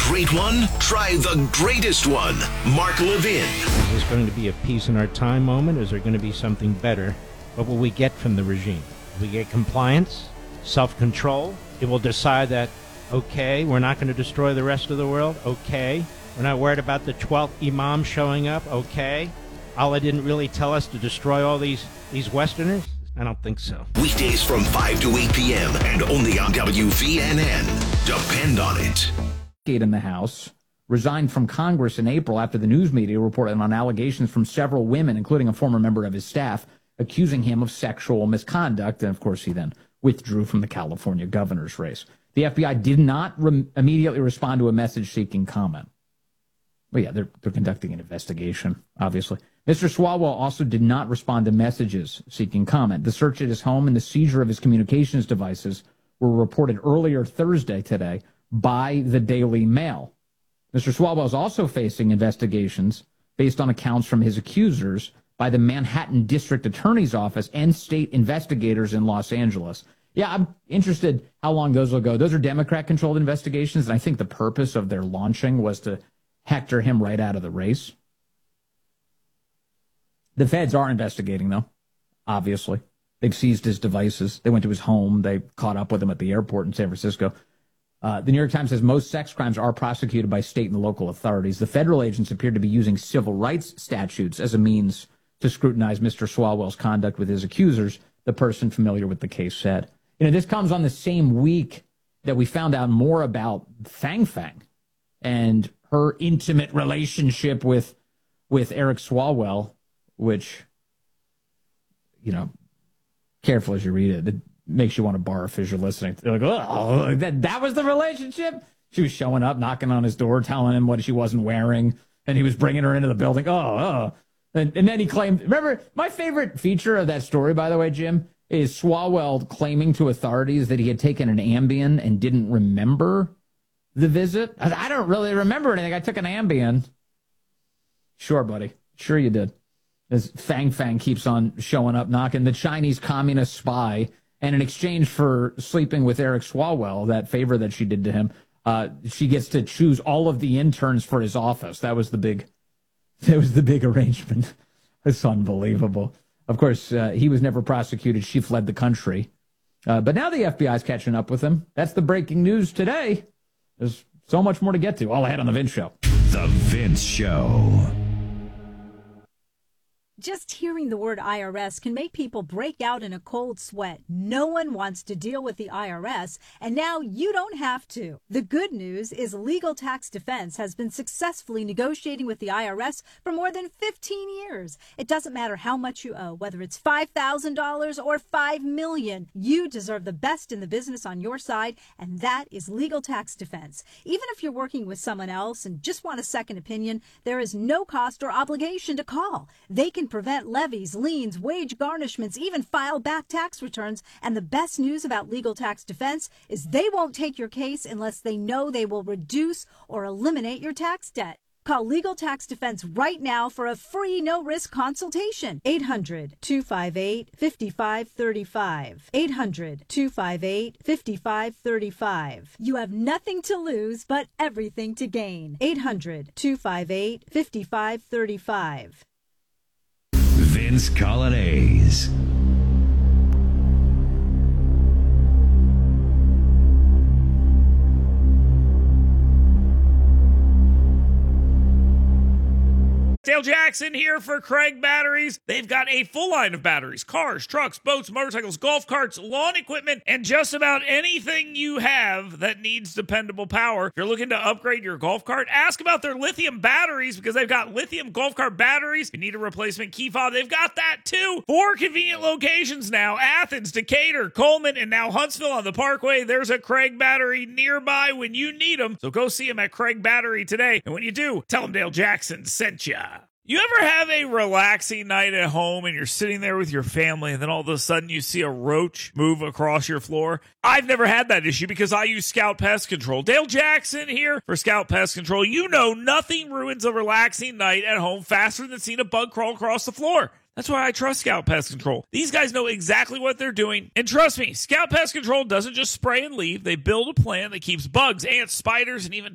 great one? Try the greatest one. Mark Levin. Is this going to be a peace in our time moment? Or is there going to be something better? What will we get from the regime? We get compliance, self-control. It will decide that, okay, we're not going to destroy the rest of the world. Okay. We're not worried about the 12th imam showing up. Okay. Allah didn't really tell us to destroy all these Westerners? I don't think so. Weekdays from 5 to 8 p.m. and only on WVNN. Depend on it. In the House resigned from Congress in April after the news media reported on allegations from several women, including a former member of his staff, accusing him of sexual misconduct. And, of course, he then withdrew from the California governor's race. The FBI did not immediately respond to a message seeking comment. Well, yeah, they're conducting an investigation, obviously. Mr. Swalwell also did not respond to messages seeking comment. The search at his home and the seizure of his communications devices were reported earlier Thursday today by the Daily Mail. Mr. Swalwell is also facing investigations based on accounts from his accusers by the Manhattan District Attorney's Office and state investigators in Los Angeles. Yeah, I'm interested how long those will go. Those are Democrat-controlled investigations, and I think the purpose of their launching was to hector him right out of the race. The feds are investigating, though, obviously. They've seized his devices. They went to his home. They caught up with him at the airport in San Francisco. The New York Times says most sex crimes are prosecuted by state and local authorities. The federal agents appear to be using civil rights statutes as a means to scrutinize Mr. Swalwell's conduct with his accusers, the person familiar with the case said. You know, this comes on the same week that we found out more about Fang Fang and her intimate relationship with Eric Swalwell, which, you know, careful as you read it, it makes you want to barf as you're listening. They're like, oh, that was the relationship? She was showing up, knocking on his door, telling him what she wasn't wearing, and he was bringing her into the building. And then he claimed, remember, my favorite feature of that story, by the way, Jim, is Swalwell claiming to authorities that he had taken an Ambien and didn't remember the visit. I don't really remember anything. I took an Ambien. Sure, buddy. Sure you did. As Fang Fang keeps on showing up, knocking, the Chinese communist spy, and in exchange for sleeping with Eric Swalwell, that favor that she did to him, she gets to choose all of the interns for his office. That was the big arrangement. It's unbelievable. Of course, he was never prosecuted. She fled the country. But now the FBI is catching up with him. That's the breaking news today. There's so much more to get to. All ahead on The Vince Show. The Vince Show. Just hearing the word IRS can make people break out in a cold sweat. No one wants to deal with the IRS, and now you don't have to. The good news is Legal Tax Defense has been successfully negotiating with the IRS for more than 15 years. It doesn't matter how much you owe, whether it's $5,000 or $5 million. You deserve the best in the business on your side, and that is Legal Tax Defense. Even if you're working with someone else and just want a second opinion, there is no cost or obligation to call. They can prevent levies, liens, wage garnishments, even file back tax returns. And the best news about Legal Tax Defense is they won't take your case unless they know they will reduce or eliminate your tax debt. Call Legal Tax Defense right now for a free no-risk consultation. 800-258-5535. 800-258-5535. You have nothing to lose but everything to gain. 800-258-5535. Vince Colonnese. Dale Jackson here for Craig Batteries. They've got a full line of batteries, cars, trucks, boats, motorcycles, golf carts, lawn equipment, and just about anything you have that needs dependable power. If you're looking to upgrade your golf cart, ask about their lithium batteries because they've got lithium golf cart batteries. If you need a replacement key fob, they've got that too. 4 convenient locations now: Athens, Decatur, Coleman, and now Huntsville on the Parkway. There's a Craig Battery nearby when you need them. So go see them at Craig Battery today. And when you do, tell them Dale Jackson sent ya. You ever have a relaxing night at home and you're sitting there with your family and then all of a sudden you see a roach move across your floor? I've never had that issue because I use Scout Pest Control. Dale Jackson here for Scout Pest Control. You know nothing ruins a relaxing night at home faster than seeing a bug crawl across the floor. That's why I trust Scout Pest Control. These guys know exactly what they're doing. And trust me, Scout Pest Control doesn't just spray and leave. They build a plan that keeps bugs, ants, spiders, and even